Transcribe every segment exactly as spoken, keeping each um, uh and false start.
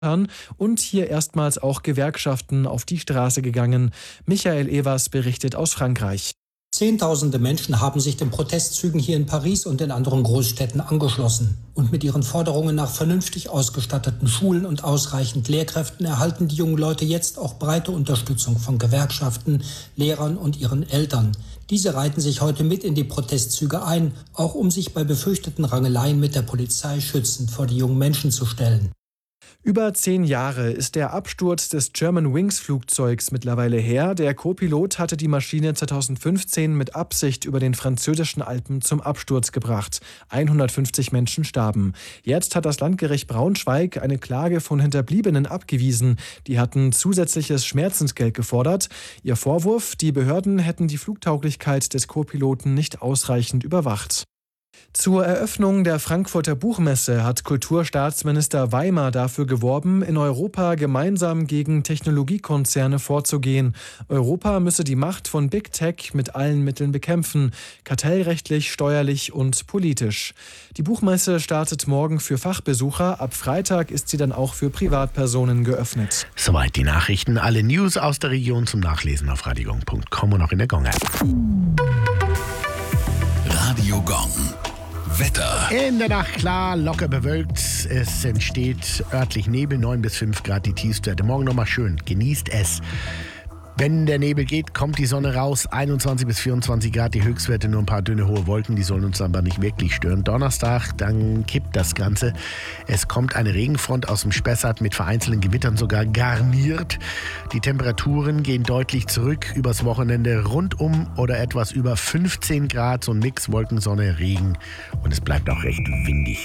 und hier erstmals auch Gewerkschaften auf die Straße gegangen. Michael Evers berichtet aus Frankreich. Zehntausende Menschen haben sich den Protestzügen hier in Paris und in anderen Großstädten angeschlossen. Und mit ihren Forderungen nach vernünftig ausgestatteten Schulen und ausreichend Lehrkräften erhalten die jungen Leute jetzt auch breite Unterstützung von Gewerkschaften, Lehrern und ihren Eltern. Diese reihten sich heute mit in die Protestzüge ein, auch um sich bei befürchteten Rangeleien mit der Polizei schützend vor die jungen Menschen zu stellen. Über zehn Jahre ist der Absturz des Germanwings-Flugzeugs mittlerweile her. Der Co-Pilot hatte die Maschine zweitausendfünfzehn mit Absicht über den französischen Alpen zum Absturz gebracht. hundertfünfzig Menschen starben. Jetzt hat das Landgericht Braunschweig eine Klage von Hinterbliebenen abgewiesen. Die hatten zusätzliches Schmerzensgeld gefordert. Ihr Vorwurf: Die Behörden hätten die Flugtauglichkeit des Co-Piloten nicht ausreichend überwacht. Zur Eröffnung der Frankfurter Buchmesse hat Kulturstaatsminister Weimer dafür geworben, in Europa gemeinsam gegen Technologiekonzerne vorzugehen. Europa müsse die Macht von Big Tech mit allen Mitteln bekämpfen, kartellrechtlich, steuerlich und politisch. Die Buchmesse startet morgen für Fachbesucher. Ab Freitag ist sie dann auch für Privatpersonen geöffnet. Soweit die Nachrichten. Alle News aus der Region zum Nachlesen auf radiogong punkt com und auch in der Gong-App. Radio Gong. Wetter. In der Nacht klar, locker bewölkt. Es entsteht örtlich Nebel, neun bis fünf Grad die Tiefstwerte. Morgen nochmal schön. Genießt es. Wenn der Nebel geht, kommt die Sonne raus. einundzwanzig bis vierundzwanzig Grad die Höchstwerte, nur ein paar dünne hohe Wolken, die sollen uns aber nicht wirklich stören. Donnerstag, dann kippt das Ganze. Es kommt eine Regenfront aus dem Spessart mit vereinzelten Gewittern sogar garniert. Die Temperaturen gehen deutlich zurück. Übers Wochenende rundum oder etwas über fünfzehn Grad, so ein Mix Wolken, Sonne, Regen. Und es bleibt auch recht windig.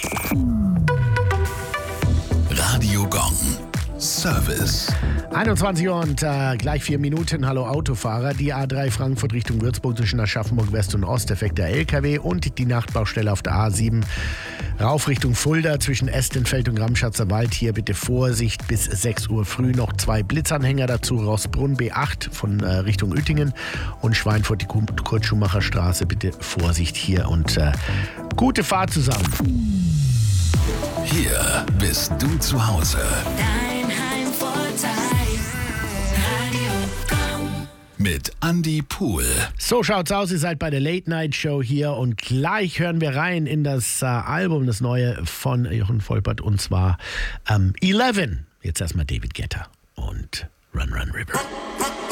Radio Gong. Service. einundzwanzig Uhr und äh, gleich vier Minuten. Hallo Autofahrer. Die A drei Frankfurt Richtung Würzburg zwischen Aschaffenburg West und Ost, defekter L K W und die Nachtbaustelle auf der A sieben rauf Richtung Fulda zwischen Estenfeld und Ramschatzer Wald. Hier bitte Vorsicht bis sechs Uhr früh. Noch zwei Blitzanhänger dazu. Rossbrunn B acht von äh, Richtung Uettingen und Schweinfurt die Kurt-Schumacher Straße. Bitte Vorsicht hier und äh, gute Fahrt zusammen. Hier bist du zu Hause. Dein Heimvorteil. Radio Gong. Mit Andy Pool. So schaut's aus, ihr seid bei der Late Night Show hier und gleich hören wir rein in das äh, Album, das neue von Jochen Volpert, und zwar ähm, elf. Jetzt erstmal David Guetta und Run Run River.